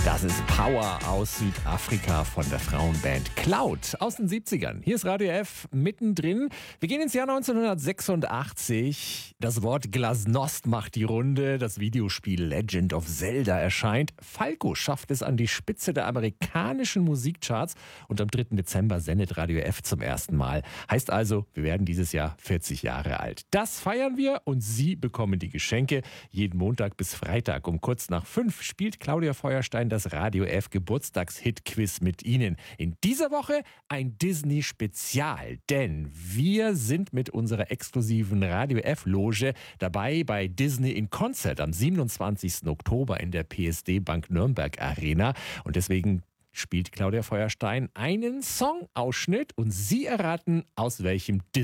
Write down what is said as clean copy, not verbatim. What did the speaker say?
Das ist Power aus Südafrika von der Frauenband Cloud aus den 70ern. Hier ist Radio F mittendrin. Wir gehen ins Jahr 1986. Das Wort Glasnost macht die Runde. Das Videospiel Legend of Zelda erscheint. Falco schafft es an die Spitze der amerikanischen Musikcharts und am 3. Dezember sendet Radio F zum ersten Mal. Heißt also, wir werden dieses Jahr 40 Jahre alt. Das feiern wir und Sie bekommen die Geschenke. Jeden Montag bis Freitag um kurz nach 5 spielt Claudia Feuerstein das Radio F Geburtstags-Hit-Quiz mit Ihnen. In dieser Woche ein Disney-Spezial, denn wir sind mit unserer exklusiven Radio F-Loge dabei bei Disney in Konzert am 27. Oktober in der PSD Bank Nürnberg Arena und deswegen spielt Claudia Feuerstein einen Songausschnitt und Sie erraten, aus welchem